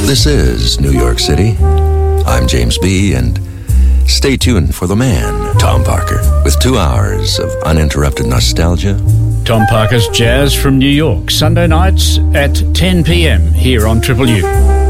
This is New York City. I'm James B., and stay tuned for the man, Tom Parker, with 2 hours of uninterrupted nostalgia. Tom Parker's Jazz from New York, Sunday nights at 10 p.m. here on Triple U.